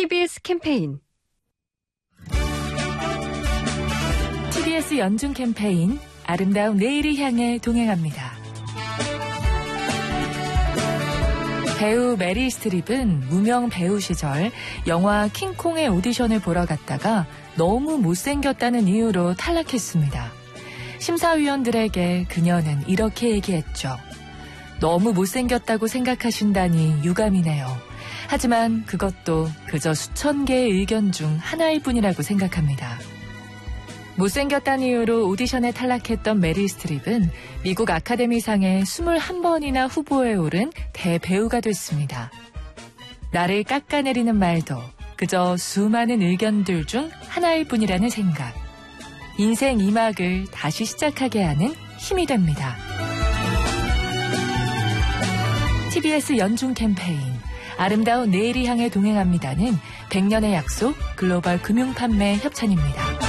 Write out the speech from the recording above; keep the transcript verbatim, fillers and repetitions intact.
티비에스 캠페인 티비에스 연중 캠페인 아름다운 내일을 향해 동행합니다. 배우 메리 스트립은 무명 배우 시절 영화 킹콩의 오디션을 보러 갔다가 너무 못생겼다는 이유로 탈락했습니다. 심사위원들에게 그녀는 이렇게 얘기했죠. 너무 못생겼다고 생각하신다니 유감이네요. 하지만 그것도 그저 수천 개의 의견 중 하나일 뿐이라고 생각합니다. 못생겼다는 이유로 오디션에 탈락했던 메릴 스트립은 미국 아카데미상에 이십일 번이나 후보에 오른 대배우가 됐습니다. 나를 깎아내리는 말도 그저 수많은 의견들 중 하나일 뿐이라는 생각. 인생 이 막을 다시 시작하게 하는 힘이 됩니다. 티비에스 연중 캠페인 아름다운 내일을 향해 동행합니다는 백 년의 약속 글로벌 금융판매 협찬입니다.